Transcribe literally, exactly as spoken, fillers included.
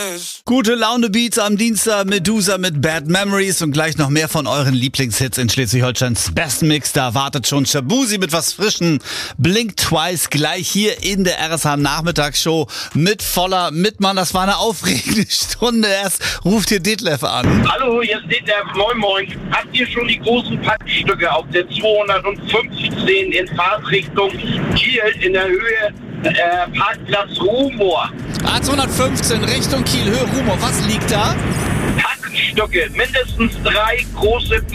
Gute Laune Beats am Dienstag, Medusa mit Bad Memories und gleich noch mehr von euren Lieblingshits in Schleswig-Holsteins besten Mix. Da wartet schon Shabuzi mit was Frischen. Blink Twice gleich hier in der R S H Nachmittagsshow mit voller Mitmann. Das war eine aufregende Stunde. Erst ruft hier Detlef an. Hallo, hier ist Detlef. Moin Moin. Habt ihr schon die großen Packstücke auf der zweihundertfünfzehn in Fahrtrichtung Kiel in der Höhe äh, Parkplatz Rumor? A zweihundertfünfzehn Richtung Kiel, Höhe Rumor. Was liegt da? Packstücke, mindestens drei große